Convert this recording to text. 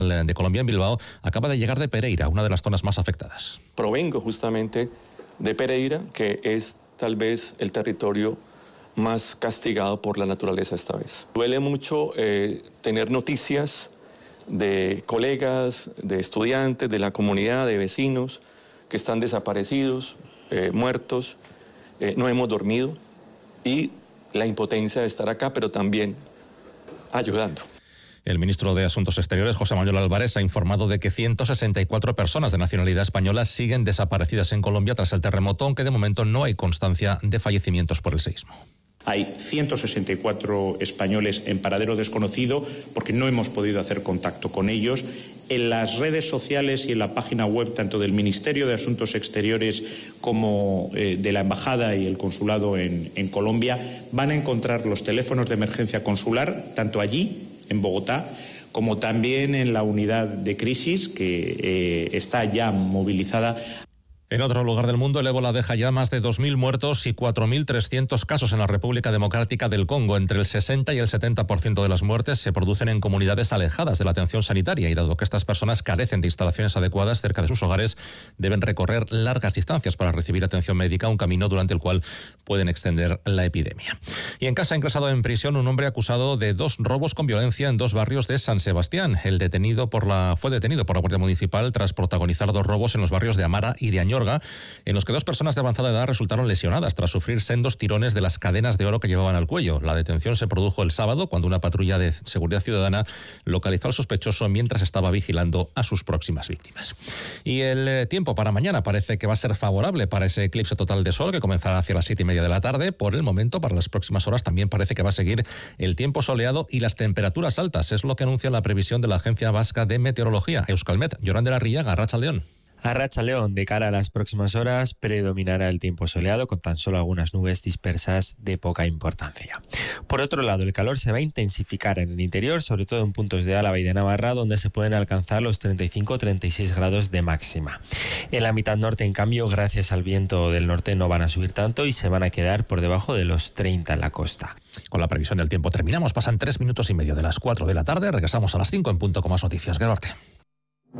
de Colombia en Bilbao acaba de llegar de Pereira, una de las zonas más afectadas. Provengo justamente de Pereira, que es tal vez el territorio más castigado por la naturaleza esta vez. Duele mucho tener noticias de colegas, de estudiantes, de la comunidad, de vecinos que están desaparecidos, muertos, no hemos dormido y la impotencia de estar acá, pero también ayudando. El ministro de Asuntos Exteriores, José Manuel Álvarez, ha informado de que 164 personas de nacionalidad española siguen desaparecidas en Colombia tras el terremoto, aunque de momento no hay constancia de fallecimientos por el seísmo. Hay 164 españoles en paradero desconocido porque no hemos podido hacer contacto con ellos. En las redes sociales y en la página web tanto del Ministerio de Asuntos Exteriores como de la Embajada y el Consulado en Colombia van a encontrar los teléfonos de emergencia consular, tanto allí, en Bogotá, como también en la unidad de crisis que está ya movilizada. En otro lugar del mundo, el ébola deja ya más de 2.000 muertos y 4.300 casos en la República Democrática del Congo. Entre el 60 y el 70% de las muertes se producen en comunidades alejadas de la atención sanitaria y dado que estas personas carecen de instalaciones adecuadas cerca de sus hogares, deben recorrer largas distancias para recibir atención médica, un camino durante el cual pueden extender la epidemia. Y en casa ha ingresado en prisión un hombre acusado de 2 robos con violencia en 2 barrios de San Sebastián. Fue detenido por la Guardia Municipal tras protagonizar 2 robos en los barrios de Amara y de Añorga, en los que 2 personas de avanzada edad resultaron lesionadas tras sufrir sendos tirones de las cadenas de oro que llevaban al cuello. La detención se produjo el sábado cuando una patrulla de seguridad ciudadana localizó al sospechoso mientras estaba vigilando a sus próximas víctimas. Y el tiempo para mañana parece que va a ser favorable para ese eclipse total de sol que comenzará hacia las 7:30 de la tarde. Por el momento, para las próximas horas también parece que va a seguir el tiempo soleado y las temperaturas altas. Es lo que anuncia la previsión de la Agencia Vasca de Meteorología, Euskalmet. Yolanda Larriaga, Arratsaldeon. Arratsaldeon, de cara a las próximas horas predominará el tiempo soleado con tan solo algunas nubes dispersas de poca importancia. Por otro lado, el calor se va a intensificar en el interior, sobre todo en puntos de Álava y de Navarra, donde se pueden alcanzar los 35-36 grados de máxima. En la mitad norte, en cambio, gracias al viento del norte no van a subir tanto y se van a quedar por debajo de los 30 en la costa. Con la previsión del tiempo terminamos, pasan 3 minutos y medio de las 4 de la tarde, regresamos a las 5 en punto con más noticias. Gerarte.